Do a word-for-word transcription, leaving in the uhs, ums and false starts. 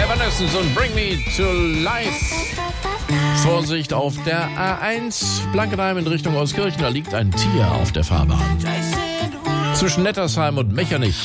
Evanescence und Bring Me to Life. Vorsicht auf der A eins. Blankenheim in Richtung Euskirchen, da liegt ein Tier auf der Fahrbahn. Zwischen Nettersheim und Mechernich